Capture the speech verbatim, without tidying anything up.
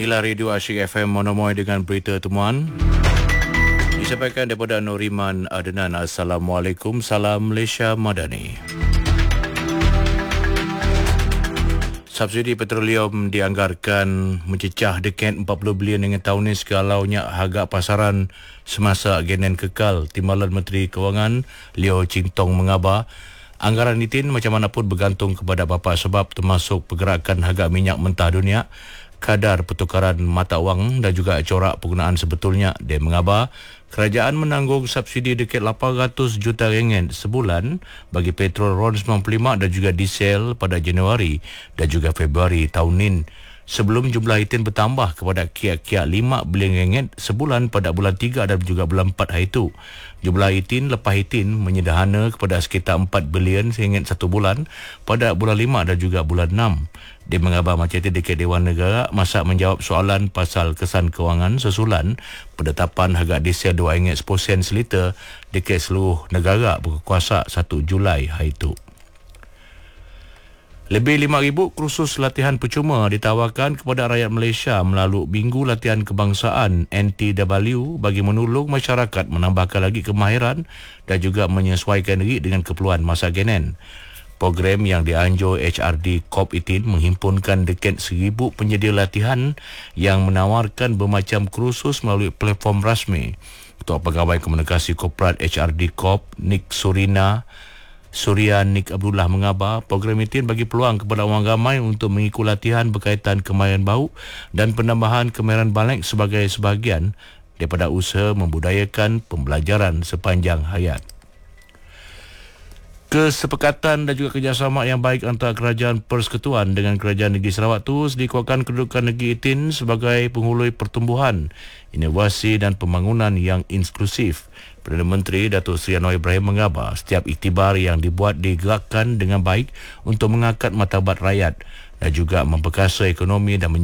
Inilah Radio Asyik F M Monomoy dengan berita temuan. Disampaikan daripada Nuriman Adnan. Assalamualaikum, salam Malaysia Madani. Subsidi petroleum dianggarkan mencecah deket empat puluh bilion dengan tahun ini sekalaunya harga pasaran semasa agenan kekal. Timbalan Menteri Kewangan Leo Ching Tong mengabar anggaran nitin macam mana pun bergantung kepada bapa sebab termasuk pergerakan harga minyak mentah dunia, kadar pertukaran mata wang dan juga corak penggunaan sebetulnya. Dia mengabar kerajaan menanggung subsidi dekat lapan ratus juta ringgit sebulan bagi petrol RON sembilan puluh lima dan juga diesel pada Januari dan juga Februari tahun ini. Sebelum jumlah itin bertambah kepada kira-kira lima bilion ringgit sebulan pada bulan tiga dan juga bulan empat hari itu. Jumlah itin lepas itin menyederhana kepada sekitar empat bilion ringgit satu bulan pada bulan lima dan juga bulan enam. Dia mengabar macam itu dekat Dewan Negara masa menjawab soalan pasal kesan kewangan sesulan penetapan harga diesel dua ringgit sepuluh sen seliter dekat seluruh negara berkuasa satu Julai hari itu. Lebih lima ribu kursus latihan percuma ditawarkan kepada rakyat Malaysia melalui Minggu Latihan Kebangsaan N T W bagi menolong masyarakat menambahkan lagi kemahiran dan juga menyesuaikan diri dengan keperluan masa kini. Program yang dianjur H R D Corp lapan menghimpunkan dekat seribu penyedia latihan yang menawarkan bermacam kursus melalui platform rasmi. Ketua Pegawai Komunikasi Korporat H R D Corp, Nick Surina Surya Nik Abdullah mengabar program itu bagi peluang kepada orang ramai untuk mengikuti latihan berkaitan kemahiran baru dan penambahan kemahiran balik sebagai sebahagian daripada usaha membudayakan pembelajaran sepanjang hayat. Kesepakatan dan juga kerjasama yang baik antara Kerajaan Persekutuan dengan Kerajaan Negeri Sarawak terus dikuatkan kedudukan negeri itin sebagai penghului pertumbuhan, inovasi dan pembangunan yang inklusif. Perdana Menteri Datuk Seri Anwar Ibrahim mengabar setiap iktibar yang dibuat digerakkan dengan baik untuk mengangkat martabat rakyat dan juga memperkasa ekonomi dan